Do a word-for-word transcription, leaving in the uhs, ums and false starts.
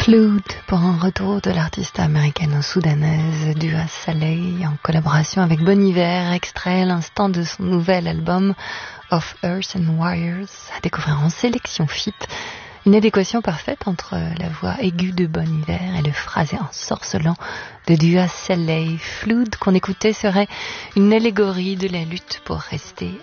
Flood pour un retour de l'artiste américano-soudanaise Dua Saleh en collaboration avec Bon Iver, extrait à l'instant de son nouvel album Of Earth and Wires, à découvrir en sélection fit. Une adéquation parfaite entre la voix aiguë de Bon Iver et le phrasé ensorcelant de Dua Saleh. Flood qu'on écoutait serait une allégorie de la lutte pour rester